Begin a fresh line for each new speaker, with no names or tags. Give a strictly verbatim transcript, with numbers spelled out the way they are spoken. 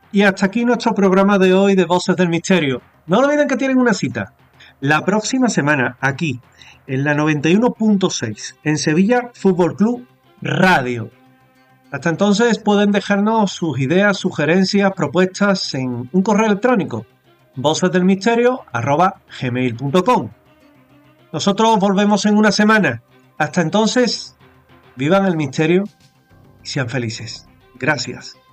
Y hasta aquí nuestro programa de hoy de Voces del Misterio. No olviden que tienen una cita. La próxima semana, aquí, en la noventa y uno punto seis, en Sevilla Fútbol Club Radio. Hasta entonces pueden dejarnos sus ideas, sugerencias, propuestas en un correo electrónico, vocesdelmisterio arroba gmail punto com. Nosotros volvemos en una semana. Hasta entonces, vivan el misterio y sean felices. Gracias.